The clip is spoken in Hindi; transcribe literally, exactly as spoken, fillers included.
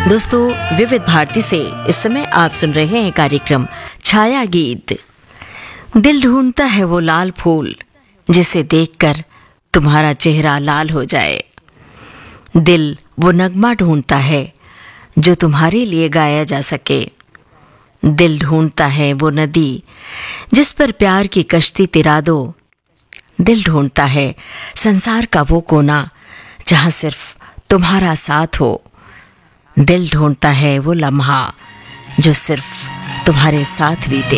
दोस्तों, विविध भारती से इस समय आप सुन रहे हैं कार्यक्रम छाया गीत। दिल ढूंढता है वो लाल फूल जिसे देखकर तुम्हारा चेहरा लाल हो जाए। दिल वो नगमा ढूंढता है जो तुम्हारे लिए गाया जा सके। दिल ढूंढता है वो नदी जिस पर प्यार की कश्ती तिरा दो। दिल ढूंढता है संसार का वो कोना जहां सिर्फ तुम्हारा साथ हो। दिल ढूंढता है वो लम्हा जो सिर्फ तुम्हारे साथ बीते।